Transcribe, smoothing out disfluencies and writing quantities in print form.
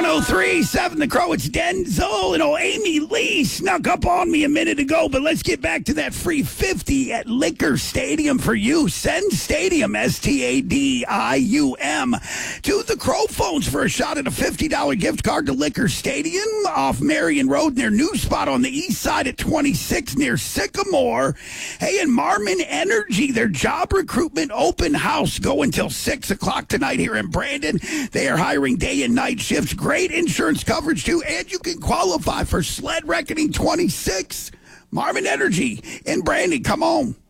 1037 The Crow, it's Denzel. And Amy Lee snuck up on me a minute ago, but let's get back to that free 50 at Liquor Stadium for you. Send Stadium, Stadium, to the Crow phones for a shot at a $50 gift card to Liquor Stadium off Marion Road, their new spot on the east side at 26 near Sycamore. Hey, and Marmon Energy, their job recruitment open house, go until 6 o'clock tonight here in Brandon. They are hiring day and night shifts, great insurance coverage too, and you can qualify for Sled Reckoning 26. Marmon Energy in Brandon, come on.